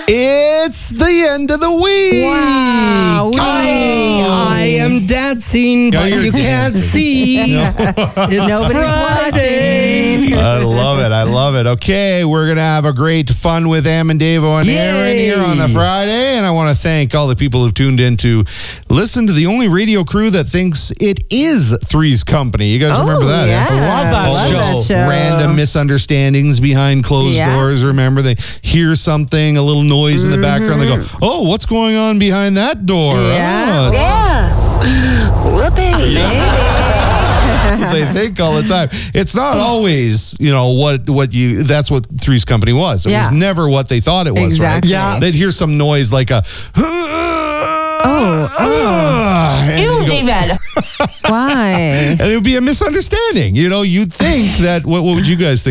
It's the end of the week. Wow. I am dancing, but you're you can't see. It's Nobody's Friday. I love it. Okay, we're going to have a great fun with Am and Davo and Aaron here on a Friday. And I want to thank all the people who've tuned in to listen to the only radio crew that thinks it is Three's Company. You guys remember that? Yeah. I love that show. Random misunderstandings behind closed doors. Remember, they hear something, a little noise in the background. They go, oh, what's going on behind that door? Yeah. Oh, that's what they think all the time. It's not always, that's what Three's Company was. It was never what they thought it was, Exactly. right? Yeah. They'd hear some noise like a... Ew, David. Why? And it would be a misunderstanding. You'd think that, what would you guys think?